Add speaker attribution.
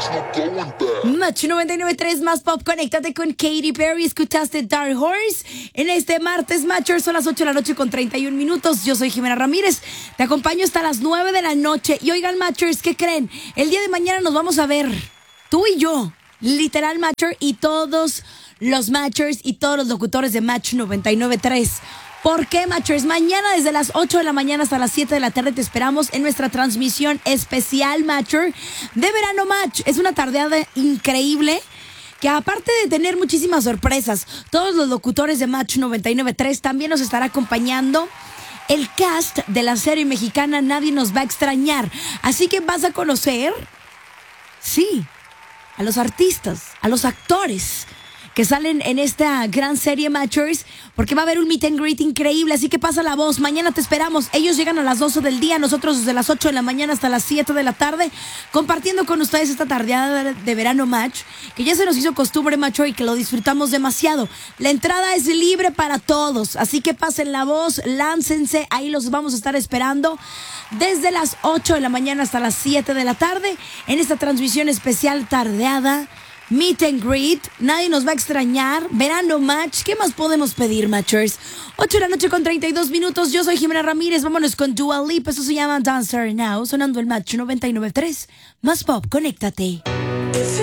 Speaker 1: Match 99.3 más pop, conéctate con Katy Perry. Escuchaste Dark Horse en este martes Matcher. Son las 8 de la noche con 31 minutos. Yo soy Jimena Ramírez, te acompaño hasta las 9 de la noche. Y oigan, Matchers, ¿qué creen? El día de mañana nos vamos a ver, tú y yo, literal Matcher, y todos los Matchers y todos los locutores de Match 99.3. ¿Por qué, Matchers? Mañana desde las 8 de la mañana hasta las 7 de la tarde te esperamos en nuestra transmisión especial Matcher de Verano Match. Es una tardeada increíble que, aparte de tener muchísimas sorpresas, todos los locutores de Match 99.3 también nos estará acompañando el cast de la serie mexicana Nadie Nos Va a Extrañar. Así que vas a conocer, sí, a los artistas, a los actores que salen en esta gran serie Matchers, porque va a haber un meet and greet increíble, así que pasa la voz. Mañana te esperamos. Ellos llegan a las 12 del día, nosotros desde las 8 de la mañana hasta las 7 de la tarde, compartiendo con ustedes esta tardeada de Verano Match, que ya se nos hizo costumbre, Matcher, y que lo disfrutamos demasiado. La entrada es libre para todos, así que pasen la voz, láncense, ahí los vamos a estar esperando desde las 8 de la mañana hasta las 7 de la tarde, en esta transmisión especial tardeada Meet and Greet. Nadie nos va a extrañar. Verano Match. ¿Qué más podemos pedir, Matchers? 8 de la noche con 32 minutos. Yo soy Jimena Ramírez. Vámonos con Dua Lipa. Eso se llama Dancer Now. Sonando el Match 99.3. Más pop. Conéctate.